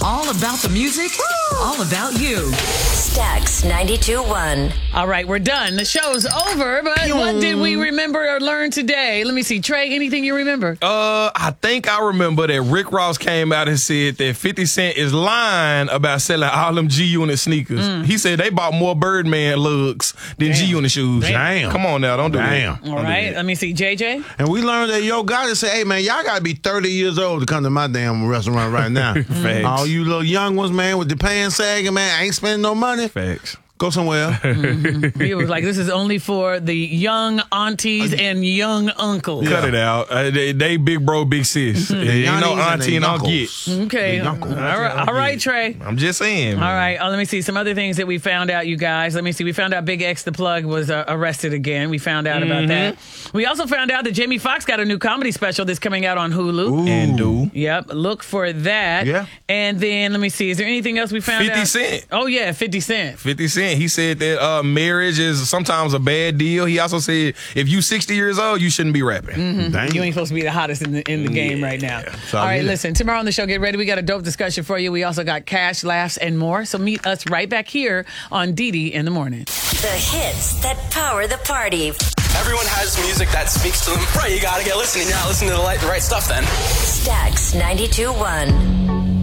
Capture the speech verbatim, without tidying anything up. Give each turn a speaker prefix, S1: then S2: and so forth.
S1: All about the music, all about you.
S2: Stax ninety-two point one.
S3: All right, we're done. The show's over, but what did we remember or learn today? Let me see. Trey, anything you remember?
S4: Uh, I think I remember that Rick Ross came out and said that fifty Cent is lying about selling all them G-Unit sneakers.
S3: Mm.
S4: He said they bought more Birdman lugs than G-Unit shoes.
S5: Damn.
S4: Come on now, don't do
S5: Damn.
S4: that.
S3: All
S4: Don't do
S3: right,
S4: that.
S3: let me see. J J?
S5: And we learned that Yo Gotti said, hey, man, y'all got to be thirty years old to come to my damn restaurant right now.
S4: Facts.
S5: All you little young ones, man, with the pants sagging, man, I ain't spending no money.
S4: Facts.
S5: Go somewhere.
S3: Mm-hmm. He was like, this is only for the young aunties and young uncles.
S4: Cut it out. Uh, they, they big bro, big sis.
S3: Mhm.
S4: Ain't
S5: Yannies
S4: no
S5: and
S4: auntie
S5: they
S4: and I'll get.
S5: yunkles.
S3: Okay. All right, all right, Trey.
S4: I'm just saying.
S3: All
S4: man.
S3: right. Oh, let me see some other things that we found out, you guys. Let me see. We found out Big X the Plug was uh, arrested again. We found out about that. We also found out that Jamie Foxx got a new comedy special that's coming out on Hulu.
S4: And do.
S3: Yep. Look for that.
S5: Yeah.
S3: And then let me see. Is there anything else we found
S4: fifty
S3: out?
S4: Cent.
S3: Oh yeah, fifty Cent.
S4: fifty Cent. He said that uh, marriage is sometimes a bad deal. He also said if you sixty years old, you shouldn't be rapping.
S3: Mhm.
S5: Dang.
S3: You ain't supposed to be the hottest in the in the game
S4: Yeah.
S3: right now.
S5: So
S3: All right,
S5: I get it.
S3: listen. Tomorrow on the show, get ready. We got a dope discussion for you. We also got cash, laughs, and more. So meet us right back here on D D in the morning.
S2: The hits that power the party.
S6: Everyone has music that speaks to them. Right, you gotta get listening. You're not listening to the right, the right stuff then.
S2: Stax ninety-two point one.